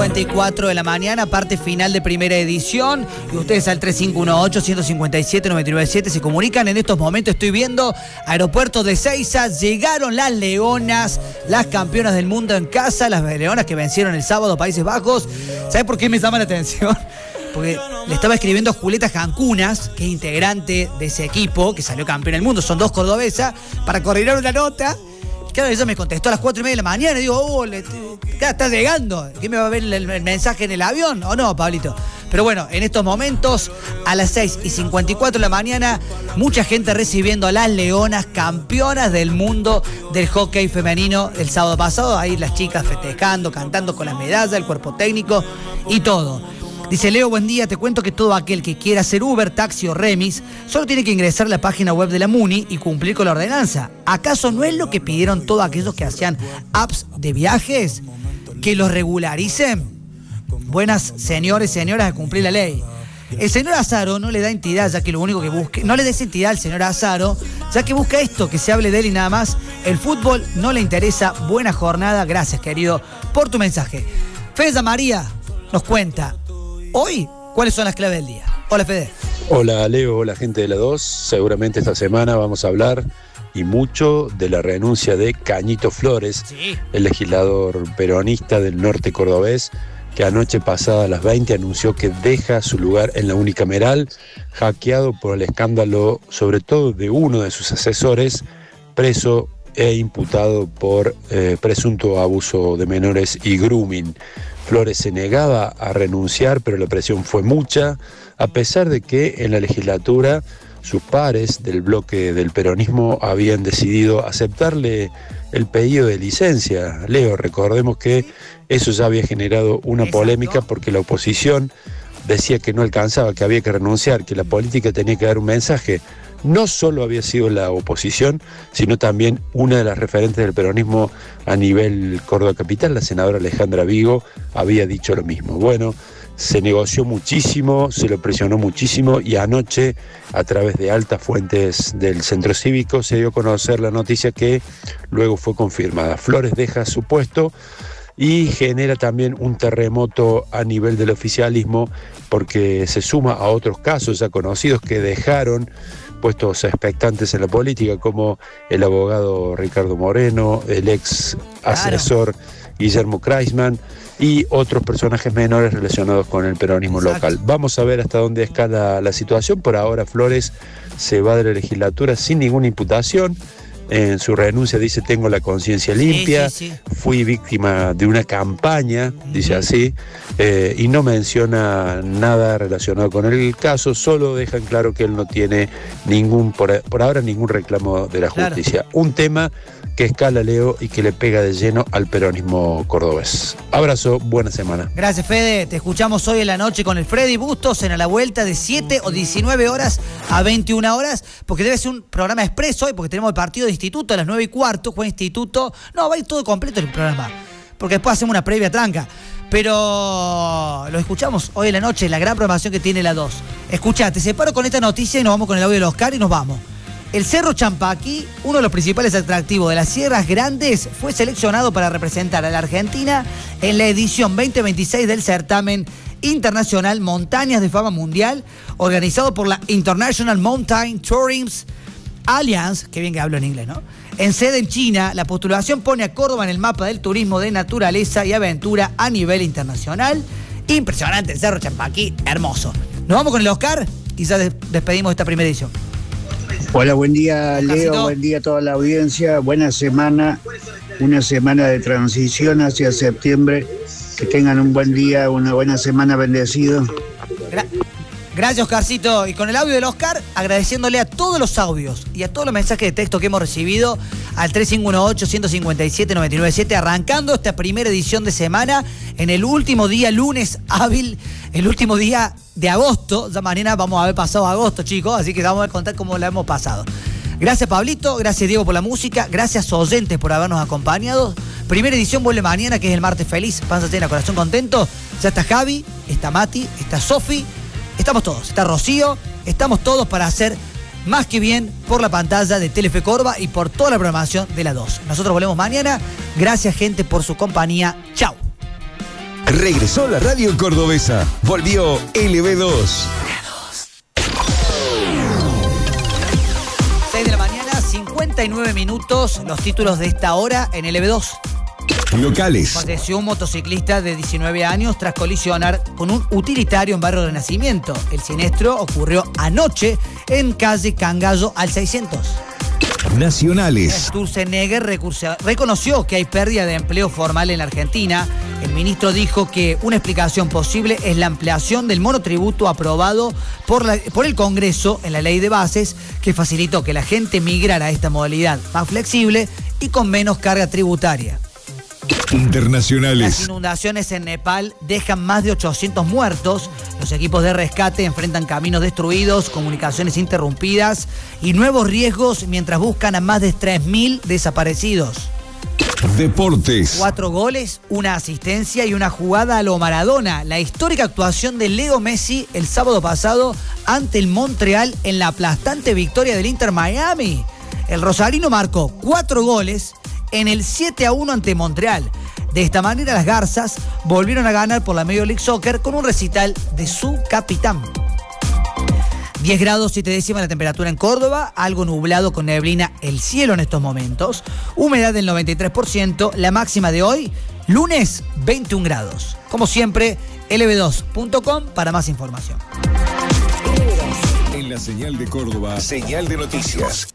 6:54 de la mañana, parte final de primera edición. Y ustedes al 3518-157-997 se comunican. En estos momentos estoy viendo aeropuerto de Ezeiza. Llegaron las Leonas, las campeonas del mundo en casa. Las Leonas que vencieron el sábado a Países Bajos. ¿Sabes por qué me llama la atención? Porque le estaba escribiendo a Julieta Jancunas, que es integrante de ese equipo, que salió campeón del mundo. Son dos cordobesas, para coordinar una nota. Claro, ella me contestó a las 4:30 de la mañana y digo, está llegando. ¿Quién me va a ver el mensaje en el avión? ¿O no, Pablito? Pero bueno, en estos momentos, a las 6:54 de la mañana, mucha gente recibiendo a las Leonas, campeonas del mundo del hockey femenino el sábado pasado. Ahí las chicas festejando, cantando con las medallas, el cuerpo técnico y todo. Dice Leo, buen día, te cuento que todo aquel que quiera hacer Uber, taxi o remis solo tiene que ingresar a la página web de la MUNI y cumplir con la ordenanza. ¿Acaso no es lo que pidieron todos aquellos que hacían apps de viajes? ¿Que los regularicen? Buenas señores, señoras, a cumplir la ley. El señor Azaro no le da entidad, ya que lo único que busque... No le des entidad al señor Azaro, ya que busca esto, que se hable de él y nada más. El fútbol no le interesa. Buena jornada. Gracias, querido, por tu mensaje. Fede María nos cuenta... Hoy, ¿cuáles son las claves del día? Hola, Fede. Hola, Leo. Hola, gente de la 2. Seguramente esta semana vamos a hablar y mucho de la renuncia de Cañito Flores, sí, el legislador peronista del norte cordobés, que anoche pasada a las 20 anunció que deja su lugar en la unicameral, hackeado por el escándalo, sobre todo de uno de sus asesores, preso e imputado por presunto abuso de menores y grooming. Flores se negaba a renunciar, pero la presión fue mucha, a pesar de que en la legislatura sus pares del bloque del peronismo habían decidido aceptarle el pedido de licencia. Leo, recordemos que eso ya había generado una polémica porque la oposición decía que no alcanzaba, que había que renunciar, que la política tenía que dar un mensaje. No solo había sido la oposición, sino también una de las referentes del peronismo a nivel Córdoba Capital, la senadora Alejandra Vigo, había dicho lo mismo. Bueno, se negoció muchísimo, se lo presionó muchísimo y anoche, a través de altas fuentes del Centro Cívico, se dio a conocer la noticia que luego fue confirmada. Flores deja su puesto y genera también un terremoto a nivel del oficialismo porque se suma a otros casos ya conocidos que dejaron puestos expectantes en la política, como el abogado Ricardo Moreno, el ex asesor Guillermo Kreisman y otros personajes menores relacionados con el peronismo local. Vamos a ver hasta dónde escala la situación. Por ahora Flores se va de la legislatura sin ninguna imputación. En su renuncia dice: tengo la conciencia limpia, fui víctima de una campaña, dice así, y no menciona nada relacionado con el caso, solo deja en claro que él no tiene por ahora ningún reclamo de la justicia. Un tema que escala, Leo, y que le pega de lleno al peronismo cordobés. Abrazo, buena semana. Gracias, Fede. Te escuchamos hoy en la noche con el Freddy Bustos en A la Vuelta de 7 o 19 horas a 21 horas, porque debe ser un programa expreso hoy, porque tenemos el partido de Instituto a las 9:15, juega Instituto. No, va a ir todo completo el programa, porque después hacemos una previa tranca. Pero lo escuchamos hoy en la noche, la gran programación que tiene la 2. Escuchá, te separo con esta noticia y nos vamos con el audio del Oscar y nos vamos. El Cerro Champaquí, uno de los principales atractivos de las Sierras Grandes, fue seleccionado para representar a la Argentina en la edición 2026 del certamen internacional Montañas de Fama Mundial, organizado por la International Mountain Tourism Alliance, que bien que hablo en inglés, ¿no? En sede en China, la postulación pone a Córdoba en el mapa del turismo de naturaleza y aventura a nivel internacional. Impresionante el Cerro Champaquí, hermoso. Nos vamos con el Oscar y ya despedimos esta primera edición. Hola, buen día, Leo, buen día a toda la audiencia, buena semana, una semana de transición hacia septiembre, que tengan un buen día, una buena semana, bendecido. Gracias, Oscarcito, y con el audio del Oscar, agradeciéndole a todos los audios y a todos los mensajes de texto que hemos recibido al 3518-157-997, arrancando esta primera edición de semana en el último día, lunes hábil, el último día de agosto. Ya mañana vamos a haber pasado agosto, chicos, así que vamos a contar cómo la hemos pasado. Gracias, Pablito, gracias, Diego, por la música, gracias, oyentes, por habernos acompañado. Primera edición vuelve mañana, que es el martes feliz, panza llena, corazón contento. Ya está Javi, está Mati, está Sofi, estamos todos, está Rocío, estamos todos para hacer más que bien por la pantalla de Telefe Córdoba y por toda la programación de la 2. Nosotros volvemos mañana. Gracias, gente, por su compañía. Chau. Regresó la radio cordobesa. Volvió LB2. 6 de la mañana, 59 minutos. Los títulos de esta hora en LB2. Locales. Falleció un motociclista de 19 años tras colisionar con un utilitario en Barrio Renacimiento. El siniestro ocurrió anoche en calle Cangallo al 600. Nacionales. Sturzenegger reconoció que hay pérdida de empleo formal en la Argentina. El ministro dijo que una explicación posible es la ampliación del monotributo aprobado por el Congreso en la ley de bases, que facilitó que la gente migrara a esta modalidad más flexible y con menos carga tributaria. Internacionales. Las inundaciones en Nepal dejan más de 800 muertos. Los equipos de rescate enfrentan caminos destruidos, comunicaciones interrumpidas y nuevos riesgos mientras buscan a más de 3.000 desaparecidos. Deportes. 4 goles, una asistencia y una jugada a lo Maradona. La histórica actuación de Leo Messi el sábado pasado ante el Montreal en la aplastante victoria del Inter Miami. El rosarino marcó 4 goles en el 7-1 ante Montreal. De esta manera las Garzas volvieron a ganar por la Major League Soccer con un recital de su capitán. 10 grados 7 décimas la temperatura en Córdoba, algo nublado con neblina el cielo en estos momentos, humedad del 93%, la máxima de hoy, lunes 21 grados. Como siempre, lb2.com para más información. En la señal de Córdoba, señal de noticias.